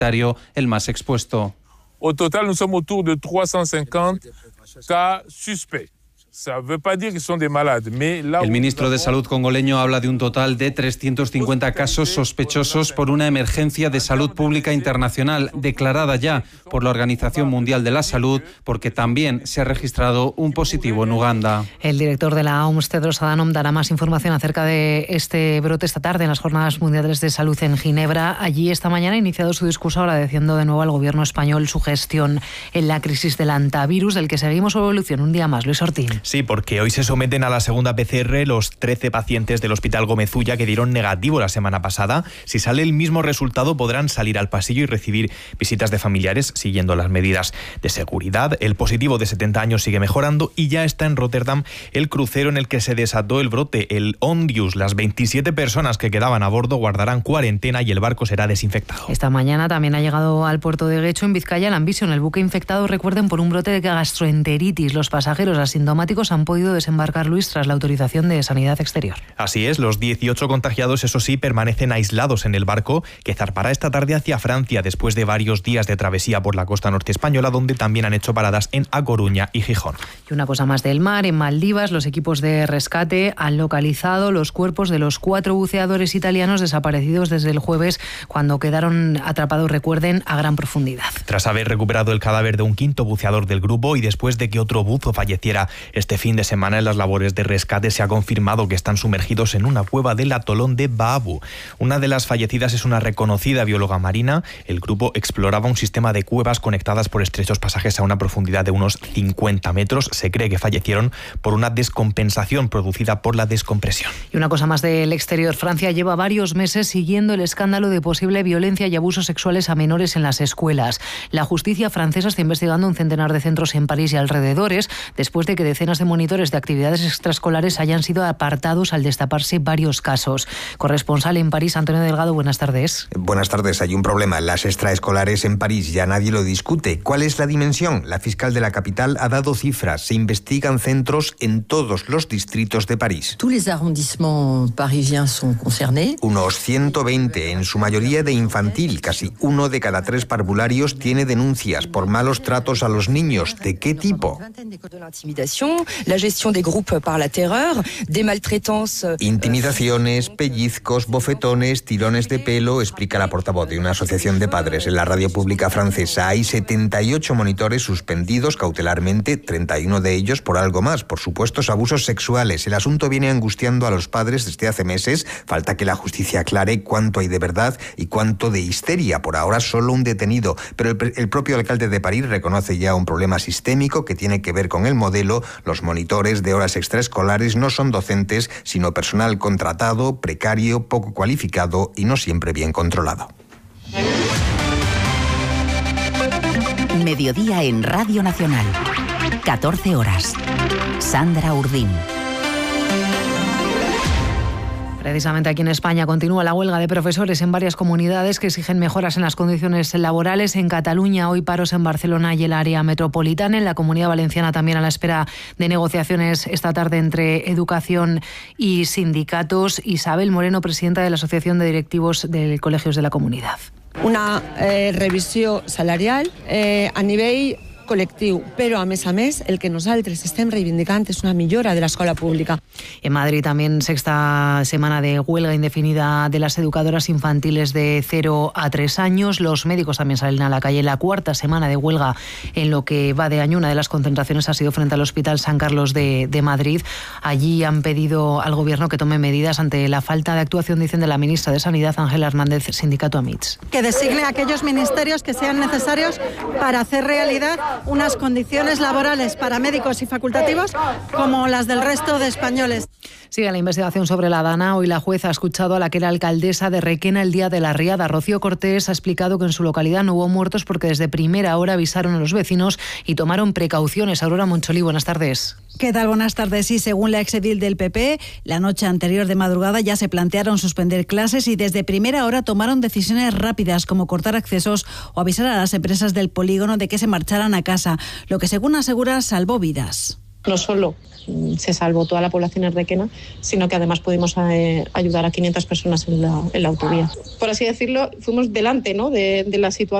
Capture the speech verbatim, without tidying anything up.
el más expuesto. Au total, nous sommes autour de tres ciento cincuenta cas suspects. El ministro de Salud congoleño habla de un total de trescientos cincuenta casos sospechosos por una emergencia de salud pública internacional declarada ya por la Organización Mundial de la Salud, porque también se ha registrado un positivo en Uganda. El director de la O M S, Tedros Adhanom, dará más información acerca de este brote esta tarde en las Jornadas Mundiales de Salud en Ginebra. Allí esta mañana ha iniciado su discurso agradeciendo de nuevo al gobierno español su gestión en la crisis del antivirus, del que seguimos su evolución un día más. Luis Ortín. Sí, porque hoy se someten a la segunda P C R los trece pacientes del Hospital Gómez Ulla que dieron negativo la semana pasada. Si sale el mismo resultado, podrán salir al pasillo y recibir visitas de familiares siguiendo las medidas de seguridad. El positivo de setenta años sigue mejorando y ya está en Rotterdam el crucero en el que se desató el brote, el Ondius. Las veintisiete personas que quedaban a bordo guardarán cuarentena y el barco será desinfectado. Esta mañana también ha llegado al puerto de Guecho, en Vizcaya, el Ambition, el buque infectado, recuerden, por un brote de gastroenteritis. Los pasajeros asintomáticos han podido desembarcar, Luis, tras la autorización de Sanidad Exterior. Así es, los dieciocho contagiados, eso sí, permanecen aislados en el barco que zarpará esta tarde hacia Francia después de varios días de travesía por la costa norte española, donde también han hecho paradas en A Coruña y Gijón. Y una cosa más del mar, en Maldivas los equipos de rescate han localizado los cuerpos de los cuatro buceadores italianos desaparecidos desde el jueves, cuando quedaron atrapados, recuerden, a gran profundidad. Tras haber recuperado el cadáver de un quinto buceador del grupo y después de que otro buzo falleciera este fin de semana en las labores de rescate, se ha confirmado que están sumergidos en una cueva del atolón de Baabu. Una de las fallecidas es una reconocida bióloga marina. El grupo exploraba un sistema de cuevas conectadas por estrechos pasajes a una profundidad de unos cincuenta metros. Se cree que fallecieron por una descompensación producida por la descompresión. Y una cosa más del exterior. Francia lleva varios meses siguiendo el escándalo de posible violencia y abusos sexuales a menores en las escuelas. La justicia francesa está investigando un centenar de centros en París y alrededores, después de que decenas de monitores de actividades extraescolares hayan sido apartados al destaparse varios casos. Corresponsal en París, Antonio Delgado, buenas tardes. Buenas tardes. Hay un problema en las extraescolares en París, ya nadie lo discute. ¿Cuál es la dimensión? La fiscal de la capital ha dado cifras. Se investigan centros en todos los distritos de París. Tous les arrondissements parisiens sont concernés. Unos ciento veinte, en su mayoría de infantil. Casi uno de cada tres parvularios tiene denuncias por malos tratos a los niños. ¿De qué tipo? La gestión de grupos para la terror, de maltratanza. Intimidaciones, pellizcos, bofetones, tirones de pelo, explica la portavoz de una asociación de padres en la radio pública francesa. Hay setenta y ocho monitores suspendidos cautelarmente, treinta y uno de ellos por algo más, por supuestos abusos sexuales. El asunto viene angustiando a los padres desde hace meses. Falta que la justicia aclare cuánto hay de verdad y cuánto de histeria. Por ahora solo un detenido, pero el, el propio alcalde de París reconoce ya un problema sistémico que tiene que ver con el modelo. Los monitores de horas extraescolares no son docentes, sino personal contratado, precario, poco cualificado y no siempre bien controlado. Mediodía en Radio Nacional. catorce horas. Sandra Urdín. Precisamente aquí en España continúa la huelga de profesores en varias comunidades que exigen mejoras en las condiciones laborales. En Cataluña hoy paros en Barcelona y el área metropolitana. En la Comunidad Valenciana también a la espera de negociaciones esta tarde entre educación y sindicatos. Isabel Moreno, presidenta de la Asociación de Directivos de Colegios de la Comunidad. Una eh, revisió salarial eh, a nivell col·lectiu, però a més a més el que nosaltres estem reivindicant és una millora de l'escola pública. En Madrid también sexta semana de huelga indefinida de las educadoras infantiles de cero a tres años. Los médicos también salen a la calle. La cuarta semana de huelga en lo que va de año. Una de las concentraciones ha sido frente al Hospital San Carlos de, de Madrid. Allí han pedido al gobierno que tome medidas ante la falta de actuación, dicen, de la ministra de Sanidad, Ángela Hernández, sindicato AMITS. Que designe aquellos ministerios que sean necesarios para hacer realidad unas condiciones laborales para médicos y facultativos como las del resto de españoles. Sigue la investigación sobre la Dana. Hoy la jueza ha escuchado a la que era alcaldesa de Requena el día de la riada. Rocío Cortés ha explicado que en su localidad no hubo muertos porque desde primera hora avisaron a los vecinos y tomaron precauciones. Aurora Moncholí, buenas tardes. ¿Qué tal? Buenas tardes. Sí, según la exedil del P P, la noche anterior de madrugada ya se plantearon suspender clases y desde primera hora tomaron decisiones rápidas como cortar accesos o avisar a las empresas del polígono de que se marcharan a casa, lo que según asegura salvó vidas. No solo se salvó toda la población en Requena, sino que además pudimos eh, ayudar a quinientas personas en la, en la autovía. Por así decirlo, fuimos delante, ¿no?, de, de la situación.